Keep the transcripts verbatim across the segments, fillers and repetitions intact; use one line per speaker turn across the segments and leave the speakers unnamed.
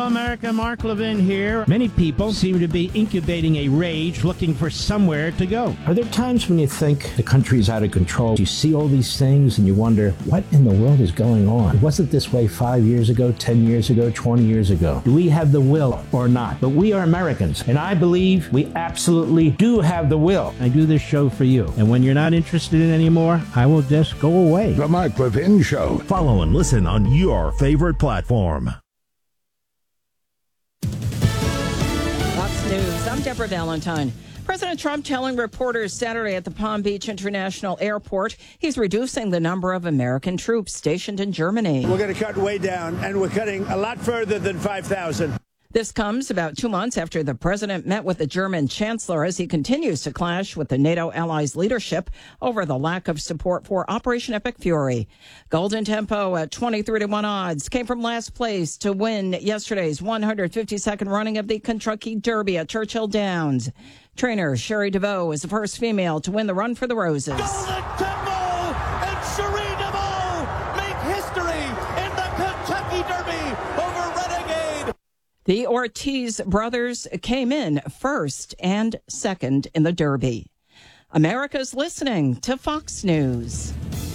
America, Mark Levin here. Many people seem to be incubating a rage looking for somewhere to go. Are there times when you think the country is out of control? You see all these things and you wonder, what in the world is going on? Was it this way five years ago, ten years ago, twenty years ago? Do we have the will or not? But we are Americans, and I believe we absolutely do have the will. I do this show for you, and when you're not interested in it anymore, I will just go away.
The Mark Levin Show.
Follow and listen on your favorite platform.
News. I'm Deborah Valentine. President Trump telling reporters Saturday at the Palm Beach International Airport he's reducing the number of American troops stationed in Germany.
We're going to cut way down, and we're cutting a lot further than five thousand.
This comes about two months after the president met with the German chancellor as he continues to clash with the NATO allies' leadership over the lack of support for Operation Epic Fury. Golden Tempo at twenty-three to one odds came from last place to win yesterday's one hundred fifty-second running of the Kentucky Derby at Churchill Downs. Trainer Sherry DeVoe is the first female to win the Run for the Roses.
Golden Tempo and Sherry DeVoe make history in the Kentucky Derby over Renegade.
The Ortiz brothers came in first and second in the Derby. America's listening to Fox News.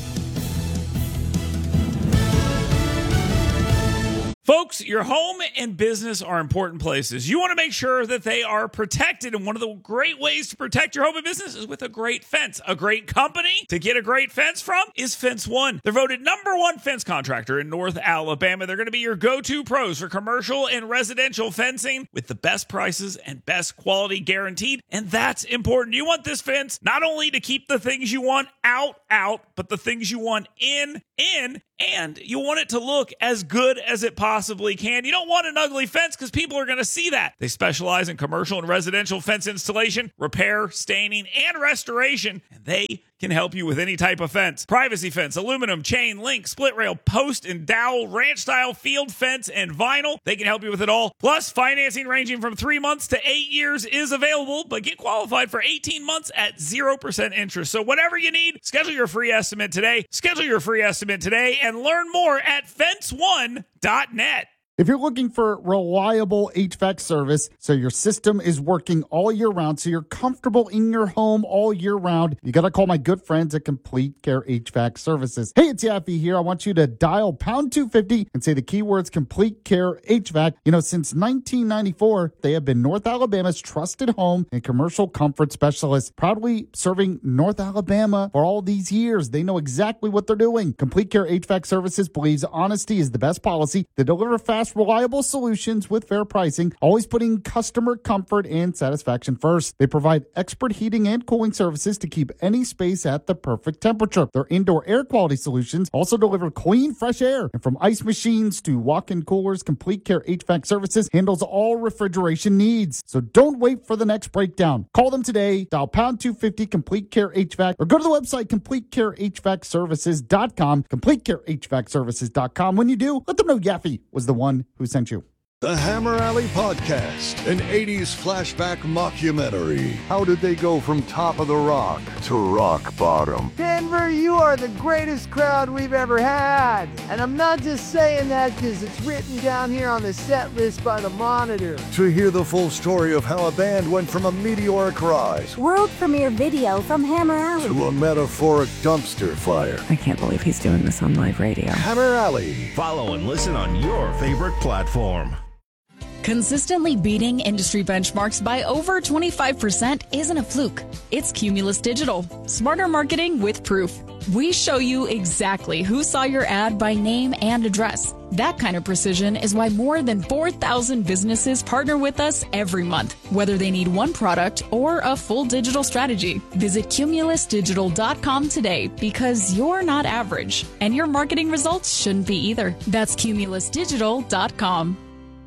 Folks, your home and business are important places. You want to make sure that they are protected, and one of the great ways to protect your home and business is with a great fence. A great company to get a great fence from is Fence One. They're voted number one fence contractor in North Alabama. They're going to be your go-to pros for commercial and residential fencing with the best prices and best quality guaranteed, and that's important. You want this fence not only to keep the things you want out, out, but the things you want in, in, and you want it to look as good as it possibly can. You don't want an ugly fence because people are going to see that. They specialize in commercial and residential fence installation, repair, staining, and restoration, and they can help you with any type of fence. Privacy fence, aluminum, chain, link, split rail, post and dowel, ranch style, field fence, and vinyl. They can help you with it all. Plus, financing ranging from three months to eight years is available, but get qualified for eighteen months at zero percent interest. So whatever you need, schedule your free estimate today. Schedule your free estimate today and learn more at fence one dot net.
If you're looking for reliable H V A C service so your system is working all year round, so you're comfortable in your home all year round, you got to call my good friends at Complete Care H V A C Services. Hey, it's Yaffe here. I want you to dial pound two fifty and say the keywords Complete Care H V A C. You know, since nineteen ninety-four, they have been North Alabama's trusted home and commercial comfort specialist, proudly serving North Alabama for all these years. They know exactly what they're doing. Complete Care H V A C Services believes honesty is the best policy. They deliver fast, reliable solutions with fair pricing, always putting customer comfort and satisfaction first. They provide expert heating and cooling services to keep any space at the perfect temperature. Their indoor air quality solutions also deliver clean, fresh air. And from ice machines to walk-in coolers, Complete Care H V A C Services handles all refrigeration needs. So don't wait for the next breakdown. Call them today, dial pound two fifty Complete Care H V A C, or go to the website complete care h v a c services dot com, complete care h v a c services dot com. When you do, let them know Yaffe was the one who sent you.
The Hammer Alley Podcast, an eighties flashback mockumentary. How did they go from top of the rock to rock bottom?
Denver, you are the greatest crowd we've ever had. And I'm not just saying that because it's written down here on the set list by the Monitor.
To hear the full story of how a band went from a meteoric rise,
world premiere video from Hammer Alley,
to a metaphoric dumpster fire.
I can't believe he's doing this on live radio.
Hammer Alley.
Follow and listen on your favorite platform.
Consistently beating industry benchmarks by over twenty-five percent isn't a fluke. It's Cumulus Digital. Smarter marketing with proof. We show you exactly who saw your ad by name and address. That kind of precision is why more than four thousand businesses partner with us every month, whether they need one product or a full digital strategy. Visit cumulus digital dot com today because you're not average, and your marketing results shouldn't be either. That's cumulus digital dot com.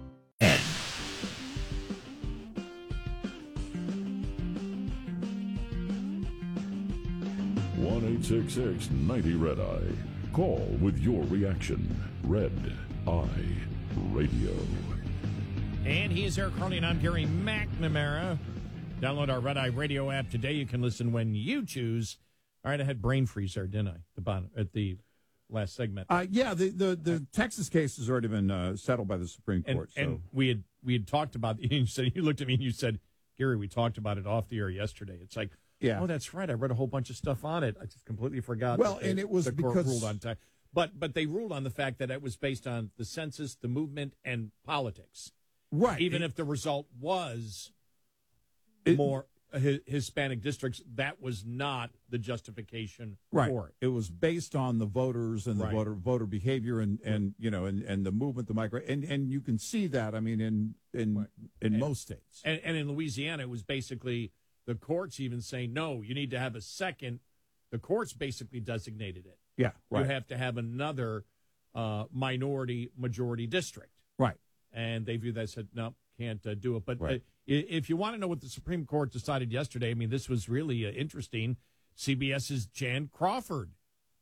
one eight six six ninety Red Eye. Call with your reaction. Red Eye Radio.
And he is Eric Carney, and I'm Gary McNamara. Download our Red Eye Radio app today. You can listen when you choose. All right, I had brain freeze there, didn't I? The bottom, at the
last segment.
Uh, yeah, the, the, the Texas case has already been uh, settled by the Supreme
And,
Court. So.
and we had we had talked about. You said you looked at me and you said, "Gary, we talked about it off the air yesterday." It's like,
yeah,
oh, that's right. I read a whole bunch of stuff on it. I just completely forgot.
Well,
that they,
and it was
the court
because
ruled on time. But but they ruled on the fact that it was based on the census, the movement, and politics.
Right.
Even
it,
if the result was
it,
more hi- Hispanic districts, that was not the justification
right.
for it.
It was based on the voters and the
Right.
voter voter behavior and, and you know and, and the movement, the migration, and and you can see that. I mean, in in
Right.
in
and,
most states,
and, and in Louisiana, it was basically the courts even saying no. You need to have a second. The courts basically designated it.
Yeah, right.
You have to have another uh, minority majority district.
Right.
And they viewed that and said, no, can't uh, do it. But
Right.
uh, if you want to know what the Supreme Court decided yesterday, I mean, this was really uh, interesting. CBS's Jan Crawford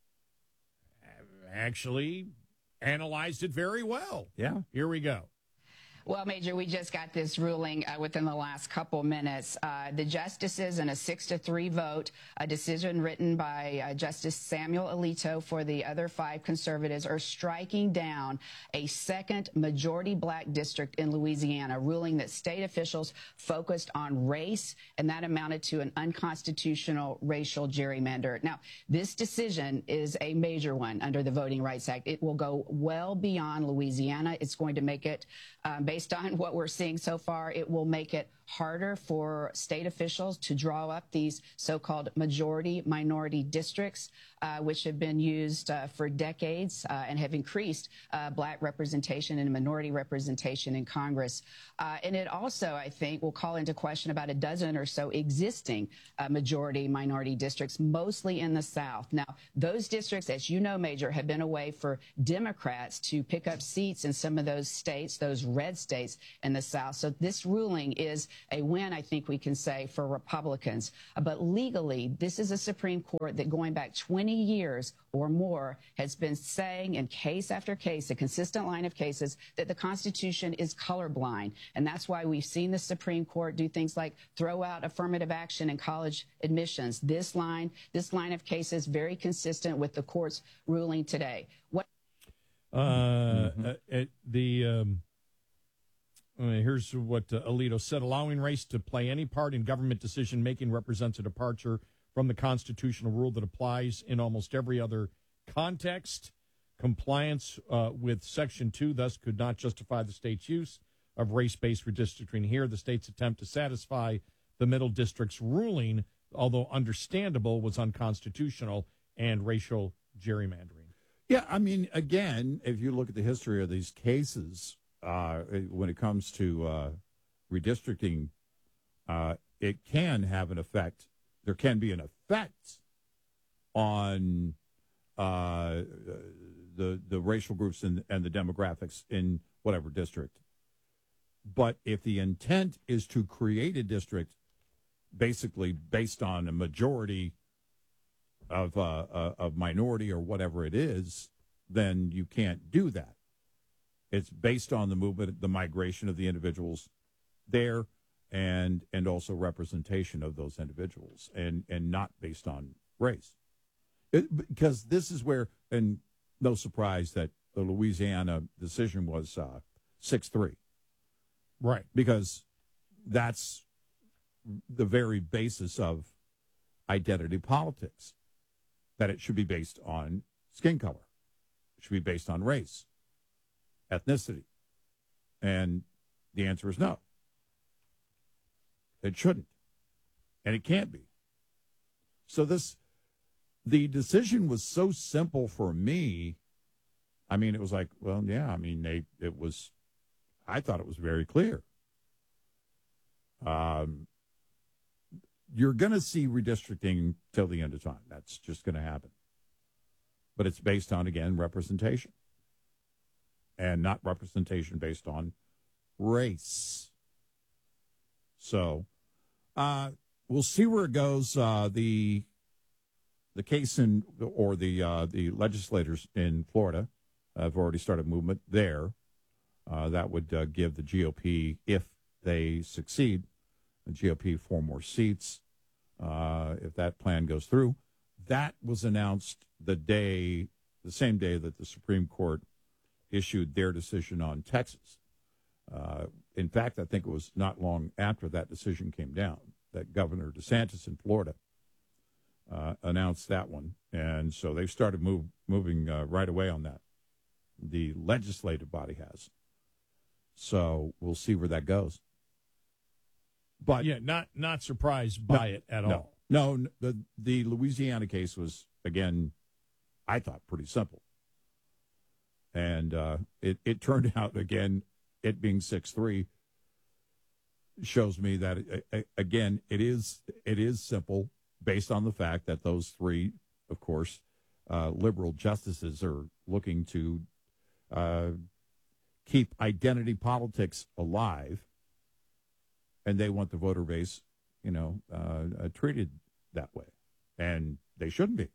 actually analyzed it very well.
Yeah.
Here we go.
Well, Major, we just got this ruling uh, within the last couple minutes. Uh, the justices in a six to three vote, a decision written by uh, Justice Samuel Alito for the other five conservatives, are striking down a second majority black district in Louisiana, ruling that state officials focused on race, and that amounted to an unconstitutional racial gerrymander. Now, this decision is a major one under the Voting Rights Act. It will go well beyond Louisiana. It's going to make it um, based Based on what we're seeing so far, it will make it harder for state officials to draw up these so-called majority-minority districts, uh, which have been used uh, for decades uh, and have increased uh, black representation and minority representation in Congress. Uh, and it also, I think, will call into question about a dozen or so existing uh, majority-minority districts, mostly in the South. Now, those districts, as you know, Major, have been a way for Democrats to pick up seats in some of those states, those red states in the South. So this ruling is a win, I think we can say, for Republicans. Uh, but legally, this is a Supreme Court that going back twenty years or more has been saying in case after case, a consistent line of cases, that the Constitution is colorblind. And that's why we've seen the Supreme Court do things like throw out affirmative action in college admissions. This line, this line of cases, very consistent with the court's ruling today. What?
Uh, mm-hmm. uh, at the um, uh, here's what uh, Alito said: allowing race to play any part in government decision making represents a departure from the constitutional rule that applies in almost every other context. Compliance uh, with Section two thus could not justify the state's use of race-based redistricting. Here, the state's attempt to satisfy the Middle District's ruling, although understandable, was unconstitutional and racial gerrymandering.
Yeah, I mean, again, if you look at the history of these cases, uh, when it comes to uh, redistricting, uh, it can have an effect. There can be an effect on uh, the the racial groups and, and the demographics in whatever district. But if the intent is to create a district basically based on a majority of uh, uh, of minority or whatever it is, then you can't do that. It's based on the movement, the migration of the individuals there, and and also representation of those individuals, and and not based on race. It, because this is where, and no surprise that the Louisiana decision was uh, six three.
Right. Because
that's the very basis of identity politics, that it should be based on skin color. It should be based on race, ethnicity. And the answer is no. It shouldn't. And it can't be. So this, the decision was so simple for me. I mean, it was like, well, yeah, I mean, they, it was, I thought it was very clear. Um, you're going to see redistricting till the end of time. That's just going to happen. But it's based on, again, representation. And not representation based on race. So, uh, we'll see where it goes. Uh, the the case in, or the uh, the legislators in Florida have already started movement there. Uh, that would uh, give the G O P, if they succeed, the G O P four more seats. Uh, if that plan goes through, that was announced the day the same day that the Supreme Court issued their decision on Texas. Uh, in fact, I think it was not long after that decision came down that Governor DeSantis in Florida uh, announced that one. And so they've started move, moving uh, right away on that. The legislative body has. So we'll see where that goes. But
yeah, not not surprised by
no,
it at
no,
all.
No, the the Louisiana case was, again, I thought pretty simple. And uh, it, it turned out, again, it being six three shows me that, it, again, it is it is simple based on the fact that those three, of course, uh, liberal justices are looking to uh, keep identity politics alive. And they want the voter base, you know, uh, uh, treated that way. And they shouldn't be.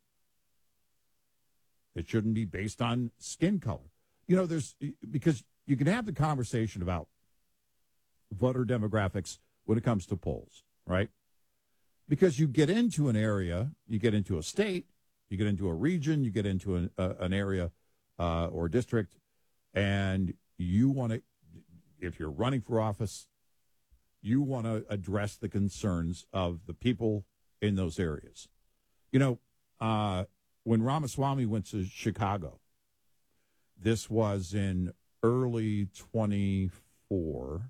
It shouldn't be based on skin color. You know, there's, because you can have the conversation about voter demographics when it comes to polls, right? Because you get into an area, you get into a state, you get into a region, you get into an, uh, an area uh, or district, and you want to, if you're running for office, you want to address the concerns of the people in those areas. You know, uh, when Ramaswamy went to Chicago, this was in early twenty-four,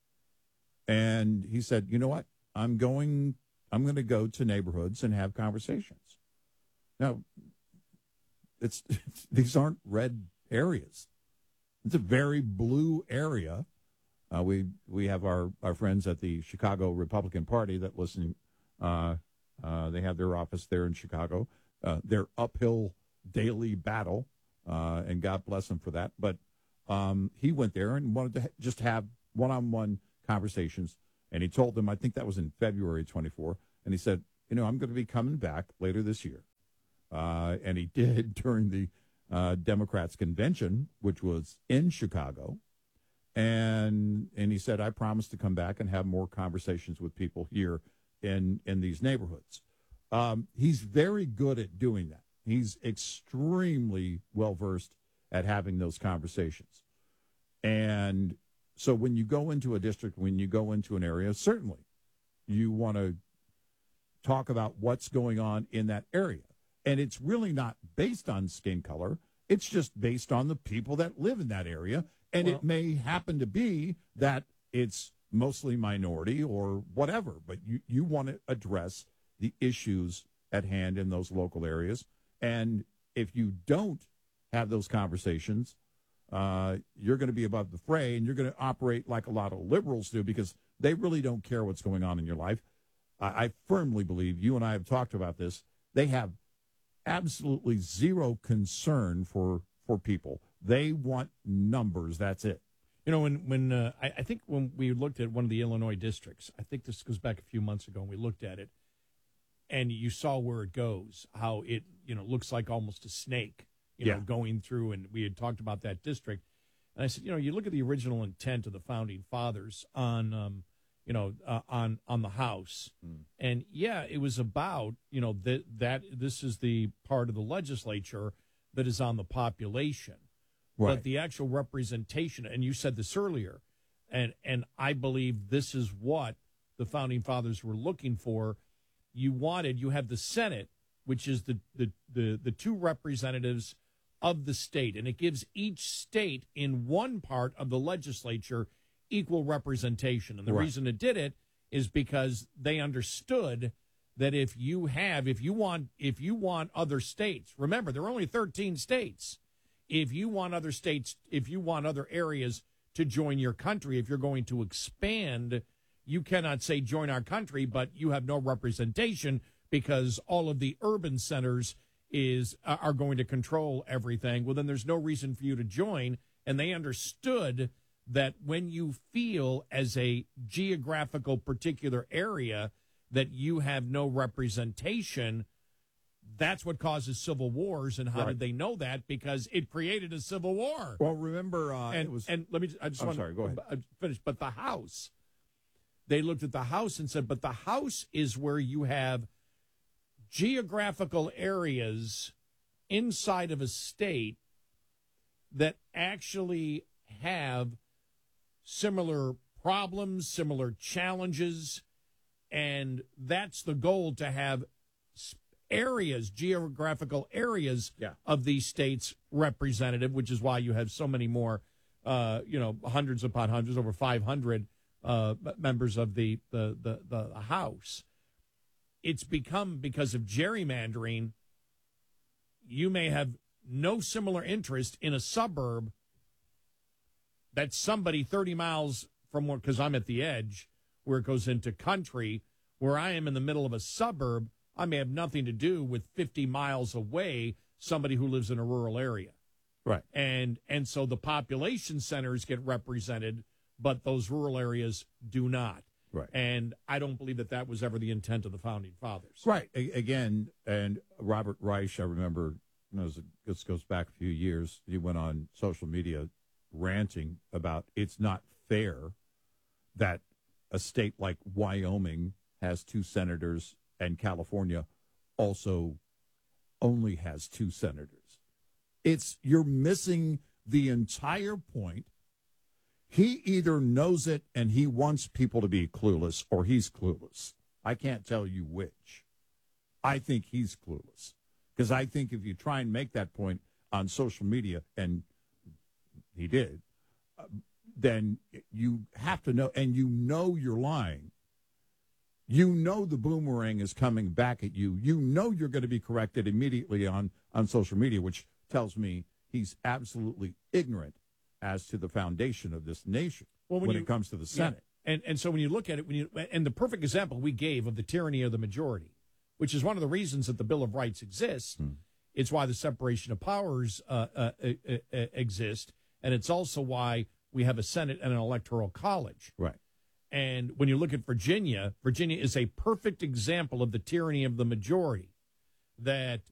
and he said, you know what, I'm going, I'm going to go to neighborhoods and have conversations. Now, it's, it's these aren't red areas. It's a very blue area. Uh, we we have our, our friends at the Chicago Republican Party that listen. Uh, uh, they have their office there in Chicago. Uh, their uphill daily battle, uh, and God bless them for that. But um, he went there and wanted to ha- just have one-on-one conversations. And he told them, I think that was in February twenty-four, and he said, you know, I'm going to be coming back later this year. Uh, and he did during the uh, Democrats' convention, which was in Chicago. And and he said, I promise to come back and have more conversations with people here in, in these neighborhoods. Um, he's very good at doing that. He's extremely well-versed at having those conversations. And so when you go into a district, when you go into an area, certainly you want to talk about what's going on in that area. And it's really not based on skin color. It's just based on the people that live in that area. And well, it may happen to be that it's mostly minority or whatever, but you, you want to address the issues at hand in those local areas. And if you don't have those conversations, uh, you're going to be above the fray, and you're going to operate like a lot of liberals do, because they really don't care what's going on in your life. I, I firmly believe, you and I have talked about this, they have absolutely zero concern for, for people. They want numbers. That's it.
You know, when, when uh, I, I think when we looked at one of the Illinois districts, I think this goes back a few months ago, and we looked at it, and you saw where it goes, how it, you know, looks like almost a snake, you
yeah.
know, going through, and we had talked about that district. And I said, you know, you look at the original intent of the founding fathers on, um, you know, uh, on on the House, mm. and yeah, it was about, you know, that that this is the part of the legislature that is on the population.
Right.
But the actual representation, and you said this earlier, and and I believe this is what the founding fathers were looking for. You wanted, you have the Senate, which is the the the, the two representatives of the state, and it gives each state in one part of the legislature equal representation. And the
right.
reason it did it is because they understood that if you have, if you want, if you want other states, remember, there are only thirteen states. If you want other states, if you want other areas to join your country, if you're going to expand, you cannot say join our country, but you have no representation because all of the urban centers is uh, are going to control everything. Well, then there's no reason for you to join. And they understood that when you feel as a geographical particular area that you have no representation, that's what causes civil wars. And how
right.
did they know that? Because it created a civil war.
Well, remember, uh,
and,
it was.
And let me. I just
I'm
want
sorry. Go ahead.
to finish. But the House, they looked at the House and said, but the House is where you have geographical areas inside of a state that actually have similar problems, similar challenges, and that's the goal, to have areas, geographical areas
yeah.
of these states representative, which is why you have so many more, uh, you know, hundreds upon hundreds, over five hundred uh, members of the, the, the, the House. It's become, because of gerrymandering, you may have no similar interest in a suburb that somebody thirty miles from where, because I'm at the edge, where it goes into country, where I am in the middle of a suburb, I may have nothing to do with fifty miles away, somebody who lives in a rural area.
Right.
And and so the population centers get represented, but those rural areas do not.
Right.
And I don't believe that that was ever the intent of the Founding Fathers.
Right. A- again, and Robert Reich, I remember, you know, this goes back a few years, he went on social media ranting about it's not fair that a state like Wyoming has two senators and California also only has two senators. It's, you're missing the entire point. He either knows it and he wants people to be clueless, or he's clueless. I can't tell you which. I think he's clueless, because I think if you try and make that point on social media, and he did, uh, then you have to know, and you know you're lying. You know the boomerang is coming back at you. You know you're going to be corrected immediately on, on social media, which tells me he's absolutely ignorant as to the foundation of this nation well, when, when you, it comes to the Senate.
Yeah. And and so when you look at it, when you and the perfect example we gave of the tyranny of the majority, which is one of the reasons that the Bill of Rights exists. Hmm. It's why the separation of powers uh, uh, uh, uh, exist, and it's also why we have a Senate and an electoral college.
Right.
And when you look at Virginia, Virginia is a perfect example of the tyranny of the majority, that